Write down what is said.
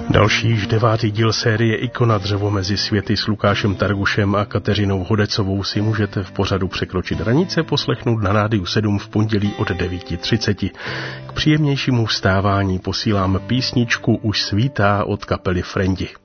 Další již 9. díl série Ikona dřevo mezi světy s Lukášem Targušem a Kateřinou Hodecovou si můžete v pořadu Překročit hranice poslechnout na Rádiu 7 v pondělí od 9:30. K příjemnějšímu vstávání posílám písničku Už svítá od kapely Frendi.